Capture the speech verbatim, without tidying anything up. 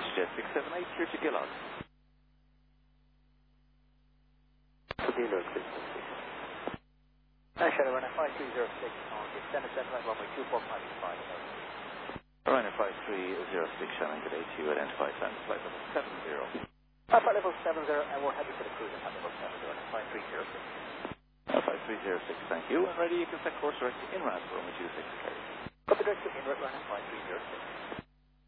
Jet six seven eight, here to Gillard. To Gillard, six six six. Nice Shadow runner five three zero six on the extended satellite runway two four five five. Ryanair five three zero six, Shannon, good day to you, identify time, flight level seven zero. Uh, flight level seven zero, and we're heading for the cruise at flight level seven zero, five three zero six. Uh, five three zero six, thank you, and ready, you can set course direct to Inrad, runway two six, carry. Copy direct to Inrad, Ryanair five three zero six.